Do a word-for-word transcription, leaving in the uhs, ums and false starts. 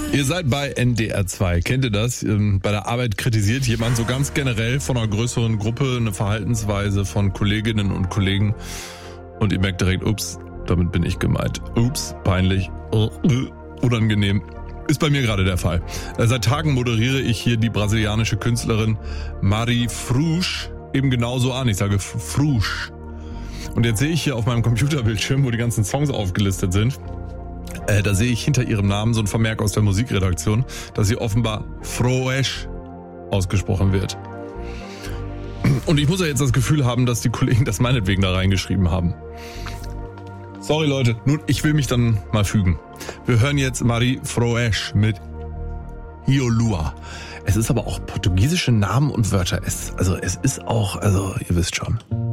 Ihr seid bei N D R zwei. Kennt ihr das? Bei der Arbeit kritisiert jemand so ganz generell von einer größeren Gruppe eine Verhaltensweise von Kolleginnen und Kollegen und ihr merkt direkt, ups, damit bin ich gemeint. Ups, peinlich, unangenehm. Ist bei mir gerade der Fall. Seit Tagen moderiere ich hier die brasilianische Künstlerin Mari Fruz eben genauso an. Ich sage Fruz. Und jetzt sehe ich hier auf meinem Computerbildschirm, wo die ganzen Songs aufgelistet sind, Äh, da sehe ich hinter ihrem Namen so ein Vermerk aus der Musikredaktion, dass sie offenbar Froesch ausgesprochen wird. Und ich muss ja jetzt das Gefühl haben, dass die Kollegen das meinetwegen da reingeschrieben haben. Sorry Leute, nun, ich will mich dann mal fügen. Wir hören jetzt Mari Froesch mit Hiolua. Es ist aber auch portugiesische Namen und Wörter. Es, also es ist auch, also ihr wisst schon.